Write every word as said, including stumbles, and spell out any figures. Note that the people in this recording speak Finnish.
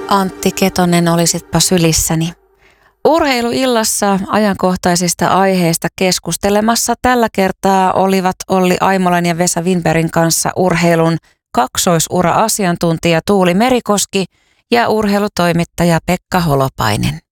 Antti Ketonen, olisitpa sylissäni. Urheiluillassa ajankohtaisista aiheista keskustelemassa tällä kertaa olivat Olli Aimolan ja Vesa Winbergin kanssa urheilun kaksoisura-asiantuntija Tuuli Merikoski ja urheilutoimittaja Pekka Holopainen.